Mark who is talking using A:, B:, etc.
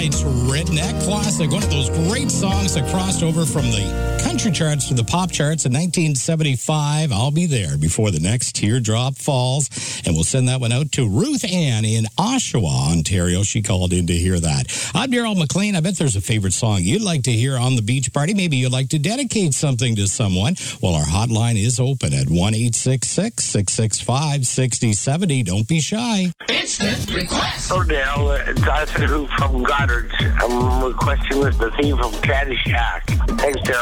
A: Tonight's Redneck Classic, one of those great songs that crossed over from the country charts to the pop charts in 1975. I'll be there before the next teardrop falls. And we'll send that one out to Ruth Ann in Oshawa, Ontario. She called in to hear that. I'm Daryl McLean. I bet there's a favorite song you'd like to hear on the beach party. Maybe you'd like to dedicate something to someone. Well, our hotline is open at 1-866-665-6070. Don't be shy.
B: Instant request.
C: Oh, Dale, Jonathan Who from Goddard. I'm requesting the theme from Caddyshack. Thanks, Daryl.